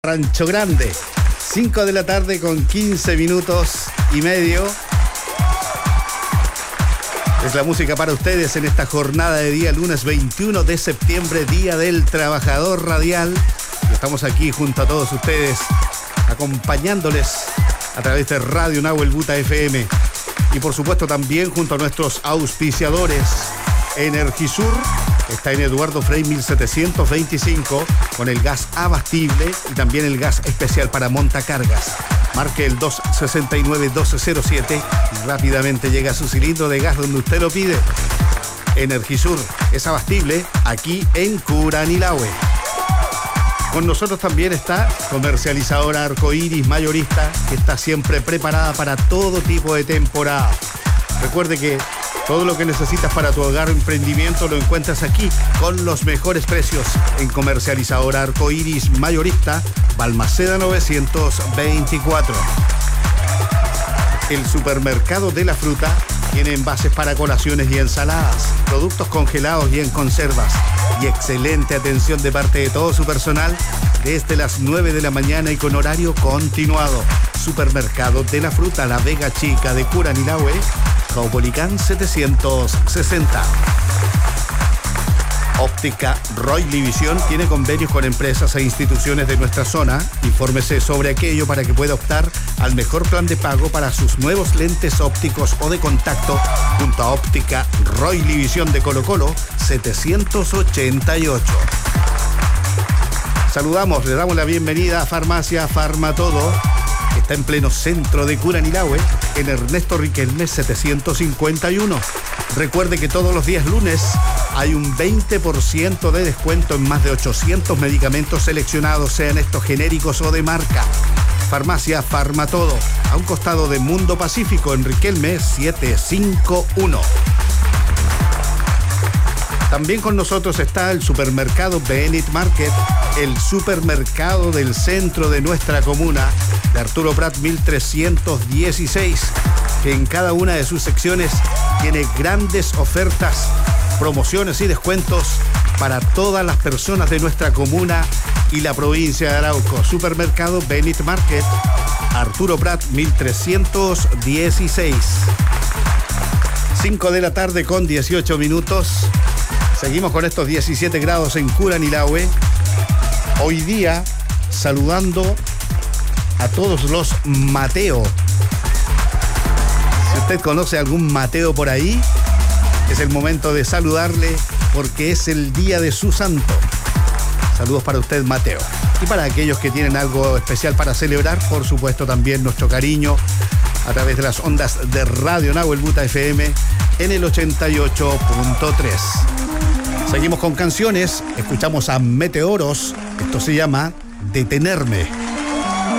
Rancho Grande, 5 de la tarde con 15 minutos y medio. Es la música para ustedes en esta jornada de día lunes 21 de septiembre, Día del Trabajador Radial. Estamos aquí junto a todos ustedes, acompañándoles a través de Radio Nahuel Buta FM y por supuesto también junto a nuestros auspiciadores. Energisur está en Eduardo Frei 1725 con el gas abastible y también el gas especial para montacargas. Marque el 269-1207 y rápidamente llega a su cilindro de gas donde usted lo pide. Energisur es abastible aquí en Curanilahue. Con nosotros también está Comercializadora Arcoiris Mayorista, que está siempre preparada para todo tipo de temporada. Recuerde que todo lo que necesitas para tu hogar o emprendimiento lo encuentras aquí con los mejores precios en Comercializadora Arcoiris Mayorista, Balmaceda 924. El supermercado de la fruta tiene envases para colaciones y ensaladas, productos congelados y en conservas y excelente atención de parte de todo su personal desde las 9 de la mañana y con horario continuado. Supermercado de la fruta La Vega Chica de Curanilahue, Caupolicán 760. Óptica Royal Vision tiene convenios con empresas e instituciones de nuestra zona. Infórmese sobre aquello para que pueda optar al mejor plan de pago para sus nuevos lentes ópticos o de contacto junto a Óptica Royal Vision de Colo Colo 788. Saludamos, le damos la bienvenida a Farmacia Farmatodo, que está en pleno centro de Curanilahue, en Ernesto Riquelme 751. Recuerde que todos los días lunes hay un 20% de descuento en más de 800 medicamentos seleccionados, sean estos genéricos o de marca. Farmacia Farmatodo, a un costado de Mundo Pacífico, en Riquelme 751. También con nosotros está el supermercado Benit Market, el supermercado del centro de nuestra comuna, de Arturo Prat 1316, que en cada una de sus secciones tiene grandes ofertas, promociones y descuentos para todas las personas de nuestra comuna y la provincia de Arauco. Supermercado Benit Market, Arturo Prat 1316. 5 de la tarde con 18 minutos. Seguimos con estos 17 grados en Curanilahue. Hoy día saludando a todos los Mateo. Si usted conoce algún Mateo por ahí, es el momento de saludarle porque es el día de su santo. Saludos para usted, Mateo. Y para aquellos que tienen algo especial para celebrar, por supuesto también nuestro cariño a través de las ondas de Radio Nahuel Buta FM en el 88.3. Seguimos con canciones, escuchamos a Meteoros, esto se llama Detenerme.